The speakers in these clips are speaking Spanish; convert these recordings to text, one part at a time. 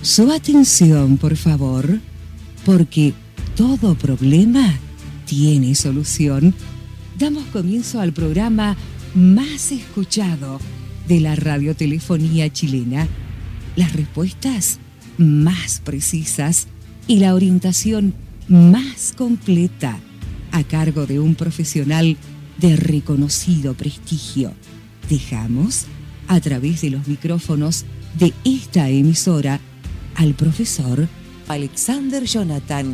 Su atención, por favor, porque todo problema tiene solución. Damos comienzo al programa más escuchado de la radiotelefonía chilena. Las respuestas más precisas y la orientación más completa a cargo de un profesional de reconocido prestigio. Dejamos, a través de los micrófonos de esta emisora, al profesor Alexander Jonathan.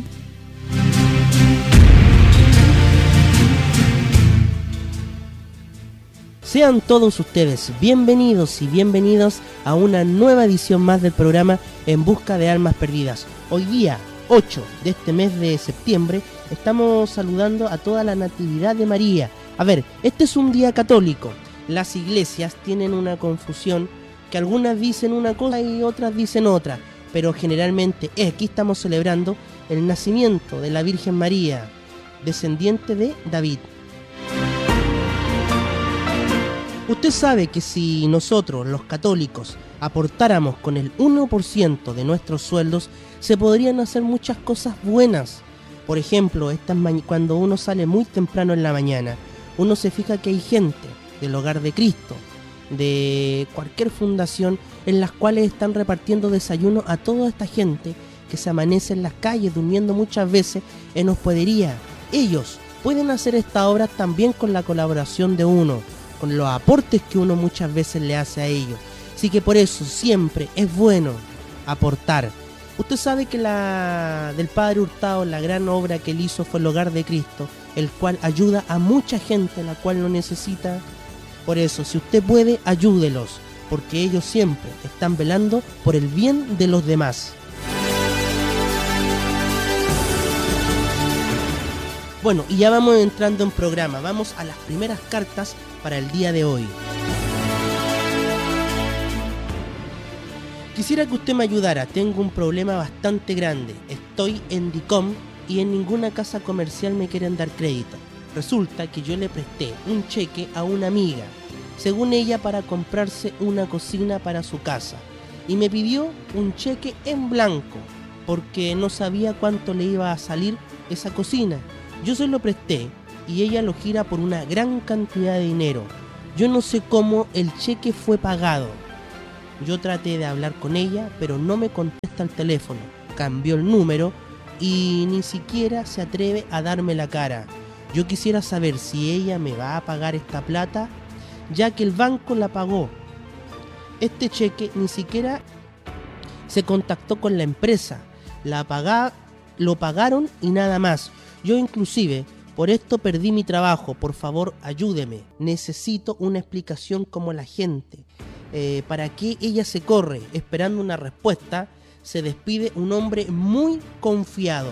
Sean todos ustedes bienvenidos y bienvenidos a una nueva edición más del programa En Busca de Almas Perdidas. Hoy día, 8 de este mes de septiembre, estamos saludando a toda la Natividad de María. A ver, este es un día católico. Las iglesias tienen una confusión que algunas dicen una cosa y otras dicen otra, pero generalmente aquí estamos celebrando el nacimiento de la Virgen María, descendiente de David. Usted sabe que si nosotros, los católicos, aportáramos con el 1% de nuestros sueldos, se podrían hacer muchas cosas buenas. Por ejemplo, cuando uno sale muy temprano en la mañana, uno se fija que hay gente del Hogar de Cristo, de cualquier fundación, en las cuales están repartiendo desayuno a toda esta gente que se amanece en las calles durmiendo muchas veces en hospedería. Ellos pueden hacer esta obra también con la colaboración de uno, con los aportes que uno muchas veces le hace a ellos. Así que por eso siempre es bueno aportar. Usted sabe que del Padre Hurtado, la gran obra que él hizo fue el Hogar de Cristo, el cual ayuda a mucha gente la cual lo necesita. Por eso, si usted puede, ayúdelos, porque ellos siempre están velando por el bien de los demás. Bueno, y ya vamos entrando en programa. Vamos a las primeras cartas para el día de hoy. Quisiera que usted me ayudara. Tengo un problema bastante grande. Estoy en DICOM y en ninguna casa comercial me quieren dar crédito. Resulta que yo le presté un cheque a una amiga, según ella, para comprarse una cocina para su casa, y me pidió un cheque en blanco porque no sabía cuánto le iba a salir esa cocina. Yo se lo presté y ella lo gira por una gran cantidad de dinero. Yo no sé cómo el cheque fue pagado. Yo traté de hablar con ella, pero no me contesta el teléfono. Cambió el número y ni siquiera se atreve a darme la cara. Yo quisiera saber si ella me va a pagar esta plata, ya que el banco la pagó. Este cheque ni siquiera se contactó con la empresa. Lo pagaron y nada más. Yo inclusive por esto perdí mi trabajo. Por favor, ayúdeme. Necesito una explicación como la gente. ¿Para qué ella se corre? Esperando una respuesta, se despide un hombre muy confiado.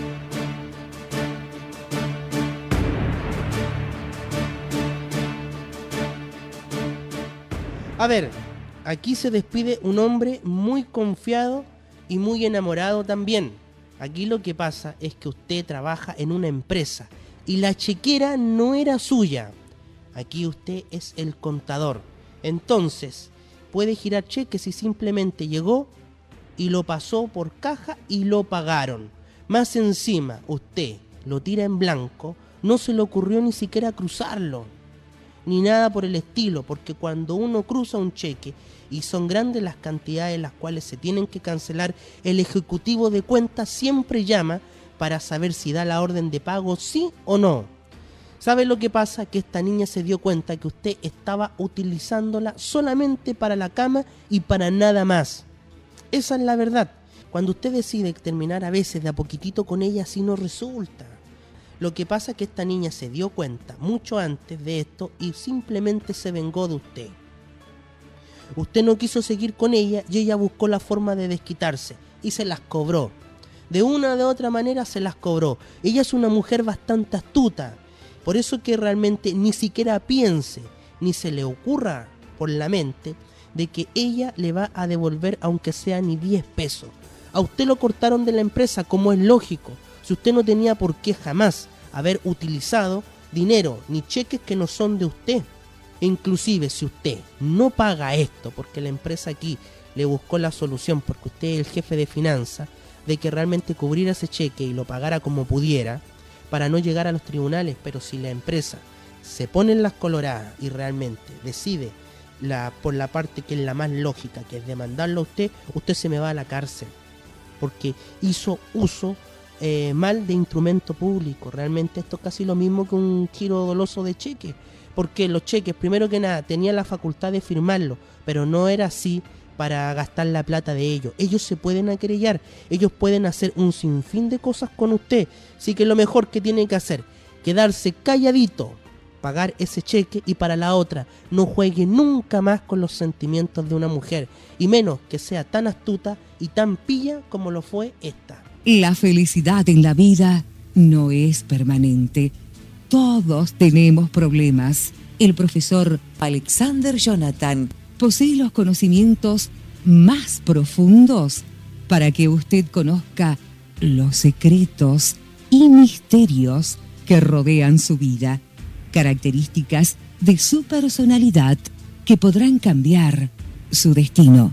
A ver, aquí se despide un hombre muy confiado y muy enamorado también. Aquí lo que pasa es que usted trabaja en una empresa y la chequera no era suya. Aquí usted es el contador. Entonces, puede girar cheques y simplemente llegó y lo pasó por caja y lo pagaron. Más encima, usted lo tira en blanco, no se le ocurrió ni siquiera cruzarlo, ni nada por el estilo, porque cuando uno cruza un cheque y son grandes las cantidades las cuales se tienen que cancelar, el ejecutivo de cuentas siempre llama para saber si da la orden de pago sí o no. ¿Sabe lo que pasa? Que esta niña se dio cuenta que usted estaba utilizándola solamente para la cama y para nada más. Esa es la verdad. Cuando usted decide terminar a veces de a poquitito con ella, así no resulta. Lo que pasa es que esta niña se dio cuenta mucho antes de esto y simplemente se vengó de usted. Usted no quiso seguir con ella y ella buscó la forma de desquitarse y se las cobró. De una o de otra manera se las cobró. Ella es una mujer bastante astuta. Por eso que realmente ni siquiera piense, ni se le ocurra por la mente de que ella le va a devolver aunque sea ni 10 pesos. A usted lo cortaron de la empresa, como es lógico. Si usted no tenía por qué jamás haber utilizado dinero ni cheques que no son de usted. Inclusive si usted no paga esto, porque la empresa aquí le buscó la solución, porque usted es el jefe de finanzas, de que realmente cubriera ese cheque y lo pagara como pudiera, para no llegar a los tribunales. Pero si la empresa se pone en las coloradas y realmente decide por la parte que es la más lógica, que es demandarlo a usted, usted se me va a la cárcel, porque hizo uso mal de instrumento público. Realmente esto es casi lo mismo que un giro doloso de cheque, porque los cheques, primero que nada, tenían la facultad de firmarlo, pero no era así para gastar la plata de ellos. Ellos se pueden acrellar, ellos pueden hacer un sinfín de cosas con usted. Así que lo mejor que tiene que hacer, quedarse calladito, pagar ese cheque, y para la otra, no juegue nunca más con los sentimientos de una mujer, y menos que sea tan astuta y tan pilla como lo fue esta. La felicidad en la vida no es permanente. Todos tenemos problemas. El profesor Alexander Jonathan posee los conocimientos más profundos para que usted conozca los secretos y misterios que rodean su vida, características de su personalidad que podrán cambiar su destino.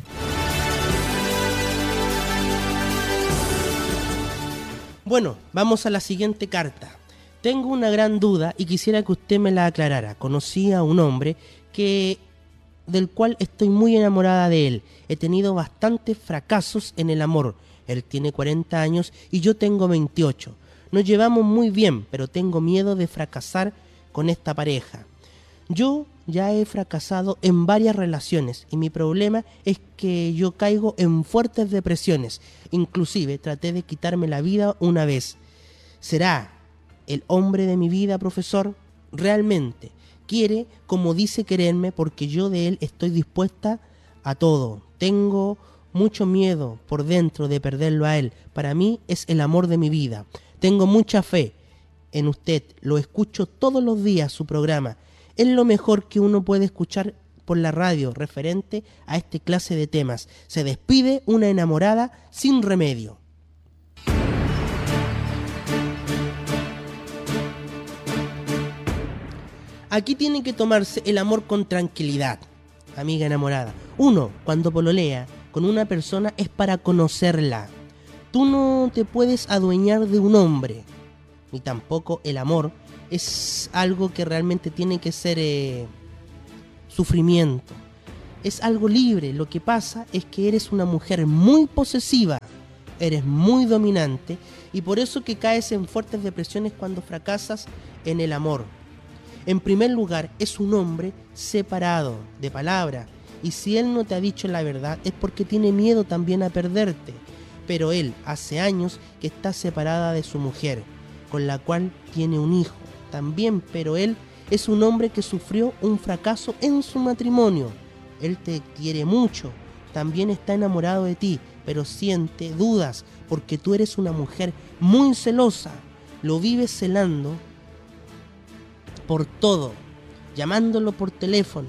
Bueno, vamos a la siguiente carta. Tengo una gran duda y quisiera que usted me la aclarara. Conocí a un hombre del cual estoy muy enamorada de él. He tenido bastantes fracasos en el amor. Él tiene 40 años y yo tengo 28. Nos llevamos muy bien, pero tengo miedo de fracasar con esta pareja. Yo ya he fracasado en varias relaciones y mi problema es que yo caigo en fuertes depresiones. Inclusive traté de quitarme la vida una vez. ¿Será el hombre de mi vida, profesor? ¿Realmente quiere como dice quererme? Porque yo de él estoy dispuesta a todo. Tengo mucho miedo por dentro de perderlo a él. Para mí es el amor de mi vida. Tengo mucha fe en usted. Lo escucho todos los días, su programa. Es lo mejor que uno puede escuchar por la radio referente a este clase de temas. Se despide una enamorada sin remedio. Aquí tiene que tomarse el amor con tranquilidad, amiga enamorada. Uno, cuando pololea con una persona, es para conocerla. Tú no te puedes adueñar de un hombre, ni tampoco el amor es algo que realmente tiene que ser sufrimiento. Es algo libre. Lo que pasa es que eres una mujer muy posesiva, eres muy dominante, y por eso que caes en fuertes depresiones cuando fracasas en el amor. En primer lugar, es un hombre separado de palabra, y si él no te ha dicho la verdad es porque tiene miedo también a perderte. Pero él hace años que está separada de su mujer, con la cual tiene un hijo también, pero él es un hombre que sufrió un fracaso en su matrimonio. Él te quiere mucho, también está enamorado de ti, pero siente dudas porque tú eres una mujer muy celosa. Lo vives celando por todo, llamándolo por teléfono.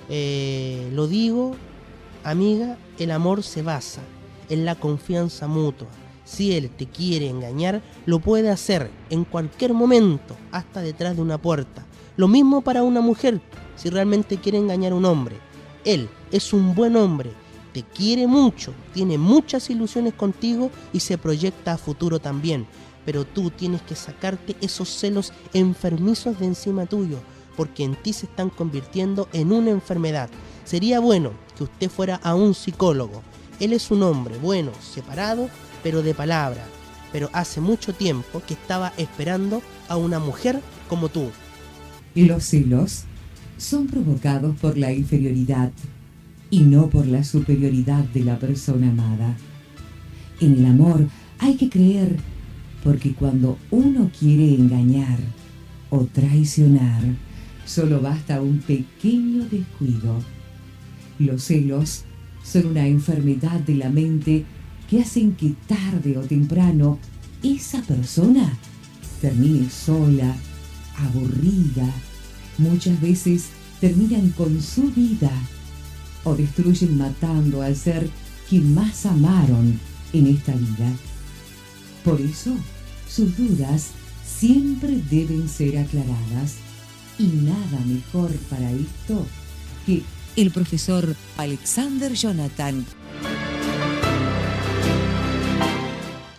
Lo digo, amiga, el amor se basa en la confianza mutua. Si él te quiere engañar, lo puede hacer en cualquier momento, hasta detrás de una puerta. Lo mismo para una mujer, si realmente quiere engañar a un hombre. Él es un buen hombre, te quiere mucho, tiene muchas ilusiones contigo y se proyecta a futuro también. Pero tú tienes que sacarte esos celos enfermizos de encima tuyo, porque en ti se están convirtiendo en una enfermedad. Sería bueno que usted fuera a un psicólogo. Él es un hombre bueno, separado, pero de palabra. Pero hace mucho tiempo que estaba esperando a una mujer como tú. Los celos son provocados por la inferioridad y no por la superioridad de la persona amada. En el amor hay que creer, porque cuando uno quiere engañar o traicionar, solo basta un pequeño descuido. Los celos son una enfermedad de la mente que hacen que tarde o temprano esa persona termine sola, aburrida. Muchas veces terminan con su vida o destruyen matando al ser que más amaron en esta vida. Por eso, sus dudas siempre deben ser aclaradas, y nada mejor para esto que el profesor Alexander Jonathan.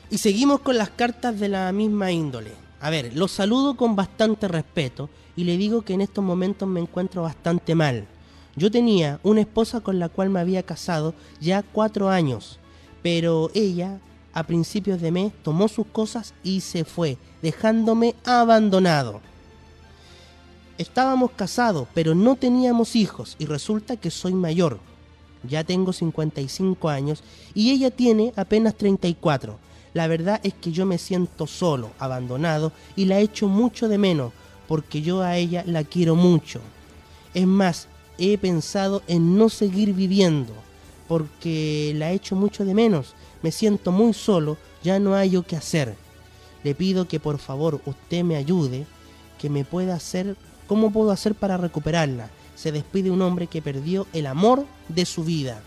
Y seguimos con las cartas de la misma índole. A ver, los saludo con bastante respeto y le digo que en estos momentos me encuentro bastante mal. Yo tenía una esposa con la cual me había casado ya 4 años, pero ella a principios de mes tomó sus cosas y se fue, dejándome abandonado. Estábamos casados, pero no teníamos hijos y resulta que soy mayor. Ya tengo 55 años y ella tiene apenas 34. La verdad es que yo me siento solo, abandonado y la echo mucho de menos porque yo a ella la quiero mucho. Es más, he pensado en no seguir viviendo porque la echo mucho de menos. Me siento muy solo, ya no hay yo qué hacer. Le pido que por favor usted me ayude, que me pueda hacer, ¿cómo puedo hacer para recuperarla? Se despide un hombre que perdió el amor de su vida.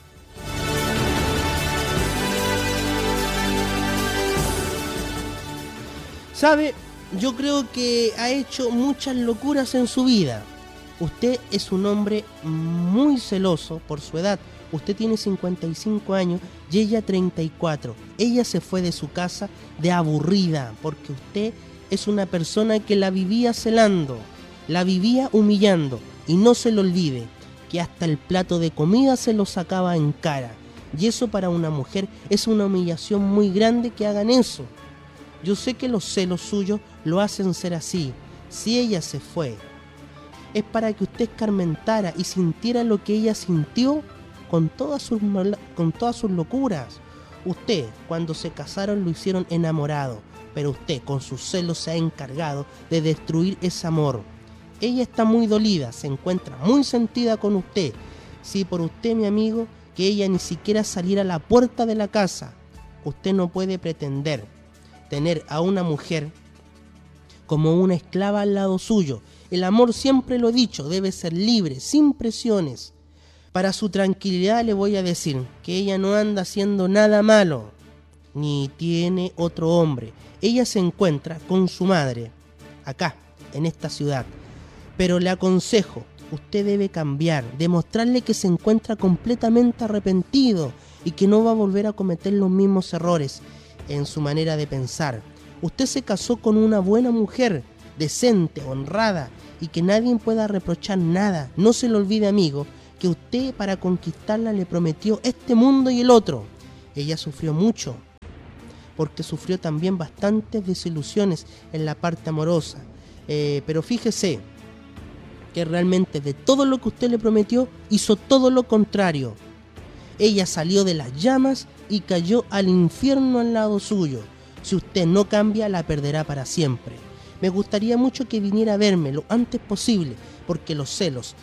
¿Sabe? Yo creo que ha hecho muchas locuras en su vida. Usted es un hombre muy celoso por su edad. Usted tiene 55 años y ella 34. Ella se fue de su casa de aburrida porque usted es una persona que la vivía celando, la vivía humillando. Y no se lo olvide que hasta el plato de comida se lo sacaba en cara. Y eso para una mujer es una humillación muy grande que hagan eso. Yo sé que los celos suyos lo hacen ser así. Si ella se fue, es para que usted escarmentara y sintiera lo que ella sintió con todas sus locuras. Usted, cuando se casaron, lo hicieron enamorado, pero usted con sus celos se ha encargado de destruir ese amor. Ella está muy dolida, se encuentra muy sentida con usted. Si por usted, mi amigo, que ella ni siquiera saliera a la puerta de la casa, usted no puede pretender tener a una mujer como una esclava al lado suyo. El amor, siempre lo he dicho, debe ser libre, sin presiones. Para su tranquilidad le voy a decir que ella no anda haciendo nada malo, ni tiene otro hombre. Ella se encuentra con su madre, acá, en esta ciudad. Pero le aconsejo, usted debe cambiar, demostrarle que se encuentra completamente arrepentido y que no va a volver a cometer los mismos errores en su manera de pensar. Usted se casó con una buena mujer, decente, honrada, y que nadie pueda reprochar nada. No se le olvide, amigo, que usted para conquistarla le prometió este mundo y el otro. Ella sufrió mucho, porque sufrió también bastantes desilusiones en la parte amorosa. Pero fíjese que realmente de todo lo que usted le prometió, hizo todo lo contrario. Ella salió de las llamas y cayó al infierno al lado suyo. Si usted no cambia, la perderá para siempre. Me gustaría mucho que viniera a verme lo antes posible, porque los celos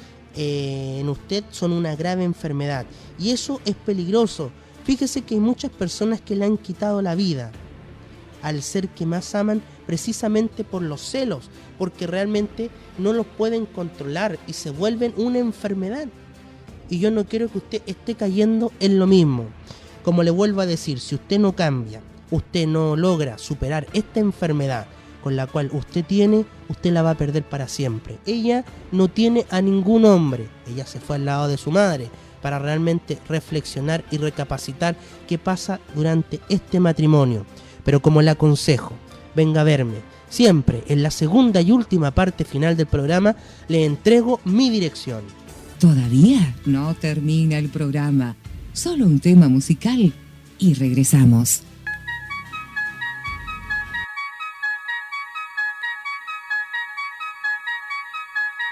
en usted son una grave enfermedad y eso es peligroso. Fíjese que hay muchas personas que le han quitado la vida al ser que más aman precisamente por los celos, porque realmente no los pueden controlar y se vuelven una enfermedad. Y yo no quiero que usted esté cayendo en lo mismo. Como le vuelvo a decir, si usted no cambia, usted no logra superar esta enfermedad con la cual usted tiene, usted la va a perder para siempre. Ella no tiene a ningún hombre. Ella se fue al lado de su madre para realmente reflexionar y recapacitar qué pasa durante este matrimonio. Pero como le aconsejo, venga a verme. Siempre en la segunda y última parte final del programa le entrego mi dirección. Todavía no termina el programa. Solo un tema musical y regresamos.